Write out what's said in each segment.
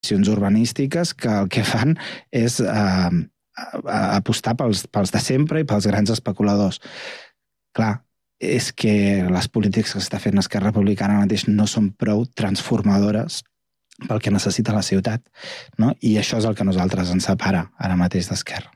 urbanístiques que el que fan és apostar pels de sempre i pels grans especuladors. Clar, és que les polítiques que està fent Esquerra Republicana mateix no són prou transformadores pel que necessita la ciutat, no? I això és el que a nosaltres ens separa ara mateix d'Esquerra.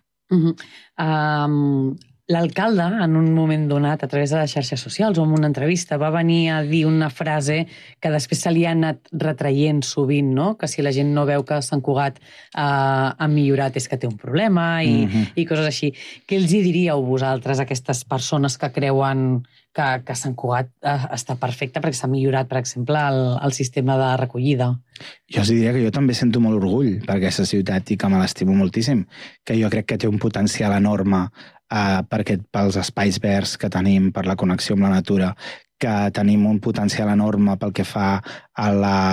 L'alcalde, en un moment donat, a través de les xarxes socials o en una entrevista, va venir a dir una frase que després se li ha anat retraient sovint, no? Que si la gent no veu que Sant Cugat ha millorat és que té un problema i coses així. Què els hi diríeu vosaltres a aquestes persones que creuen que Sant Cugat està perfecte perquè s'ha millorat, per exemple, el sistema de recollida? Jo els diria que jo també sento molt orgull per aquesta ciutat i que me l'estimo moltíssim, que jo crec que té un potencial enorme pels espais verds que tenim, per la connexió amb la natura, que tenim un potencial enorme pel que fa a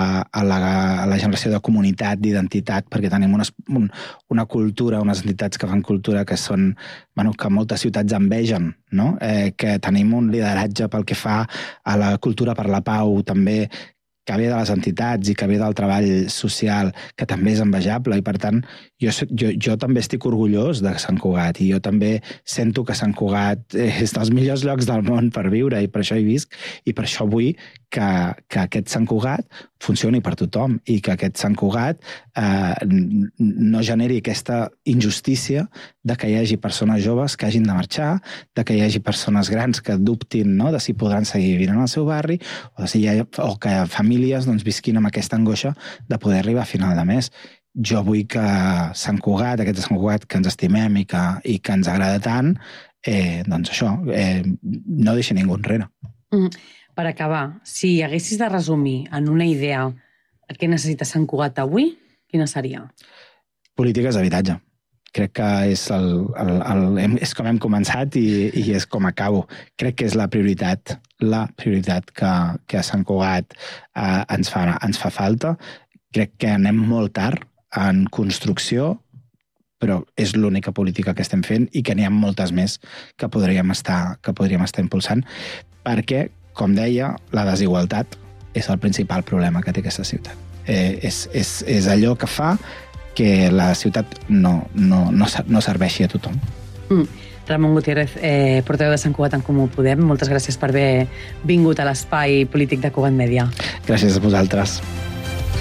la generació de comunitat, d'identitat, perquè tenim una cultura, unes entitats que fan cultura que són, que moltes ciutats envegen, no? Que tenim un lideratge pel que fa a la cultura per la pau, també, que ve de les entitats i que ve del treball social, que també és envejable, i per tant jo també estic orgullós de Sant Cugat i jo també sento que Sant Cugat és dels millors llocs del món per viure i per això hi visc i per això vull que aquest Sant Cugat funcioni per tothom i que aquest Sant Cugat no generi aquesta injustícia de que hi hagi persones joves que hagin de marxar, de que hi hagi persones grans que dubtin, no?, de si podran seguir vivint en el seu barri o que famílies visquin amb aquesta angoixa de poder arribar a final de mes. Jo vull que Sant Cugat, aquest Sant Cugat que ens estimem i que ens agrada tant, doncs això, no deixi ningú enrere. Per acabar, si haguessis de resumir en una idea què necessita Sant Cugat avui, quina seria? Polítiques d'habitatge. Crec que és com hem començat i és com acabo. Crec que és la prioritat que a Sant Cugat ens fa falta. Crec que anem molt tard en construcció, però és l'única política que estem fent i que n'hi ha moltes més que podríem estar impulsant, perquè, com deia, la desigualtat és el principal problema que té aquesta ciutat. És allò que fa que la ciutat no serveixi a tothom. Ramon Gutiérrez, portaveu de Sant Cugat en Comú Podem, moltes gràcies per haver vingut a l'espai polític de Cugat Mèdia. Gràcies a vosaltres.